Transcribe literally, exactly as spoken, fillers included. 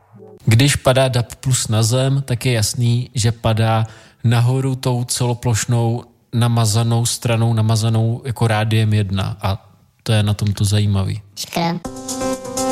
Když padá D A B plus na zem, tak je jasný, že padá nahoru tou celoplošnou namazanou stranou, namazanou jako rádiem jedna a to je na tom to zajímavý. Škoda.